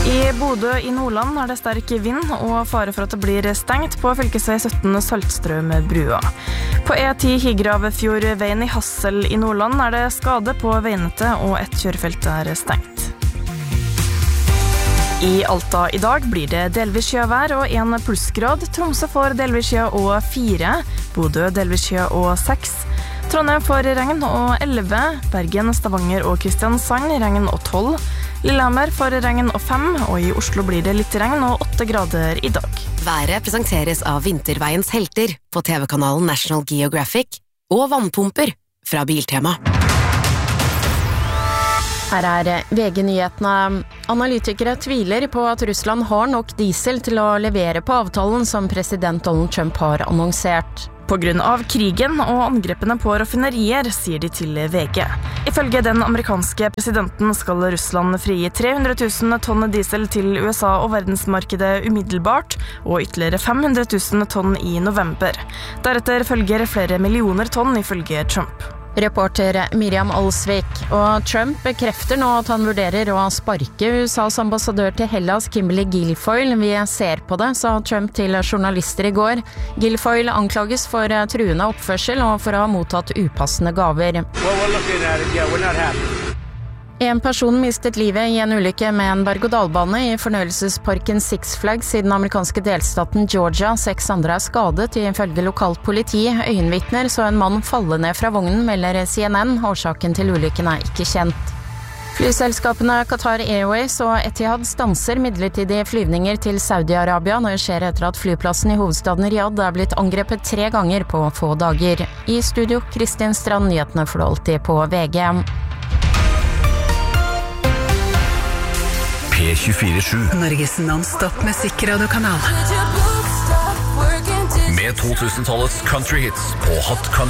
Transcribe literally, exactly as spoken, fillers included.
I Bodø i Nordland er det sterk vind og fare for at det blir stengt på fylkesvei sytten Saltstrøm-brua. På E ti Higravfjordveien i Hassel i Nordland er det skade på veinettet og et kjørefelt er stengt. I Alta i dag blir det delvis skyvær og en plussgrad. Tromsø får delvis skya og fire, Bodø delvis skya og seks. Trondheim får regn og elleve, Bergen, Stavanger og Kristiansand regn og tolv. Lillehammer får regn og fem, og i Oslo blir det litt regn og åtte grader i dag. Været presenteres av Vinterveiens helter på T V-kanalen National Geographic og vannpumper fra Biltema. Her er V G-nyhetene. Analytikere tviler på at Russland har nok diesel til å levere på avtalen som president Donald Trump har annonsert. På grunn av krigen og angrepene på raffinerier, sier de til V G. Ifølge den amerikanske presidenten skal Russland frigi tre hundre tusen tonn diesel til U S A og verdensmarkedet umiddelbart, og ytterligere fem hundre tusen tonn i november. Deretter følger flere millioner tonn ifølge Trump. Reporter Miriam Alsvik, og Trump bekrefter nå at han vurderer å sparke U S A's ambassadør til Hellas, Kimberly Guilfoyle. Vi ser på det, sa Trump til journalister i går. Guilfoyle anklages for truende oppførsel og for å ha mottatt upassende gaver. En person mistet livet i en ulykke med en berg-og-dal-bane i fornøyelsesparken Six Flags i den amerikanske delstaten Georgia. Seks andre er skadet, ifølge lokalt politi. Øyenvitner så en mann falle ned fra vognen, melder C N N. Årsaken til ulykken er ikke kjent. Flyselskapene Qatar Airways og Etihad stanser midlertidige flyvninger til Saudi-Arabia. Det skjer etter at flyplassen i hovedstaden Riyadh er blitt angrepet tre ganger på få dager. I studio, Kristin Strand, nyhetene får du alltid på V G. P tjuefire sju. Norges non-stop musikkradiokanal. Med to tusen-tallets country hits på Hot Country.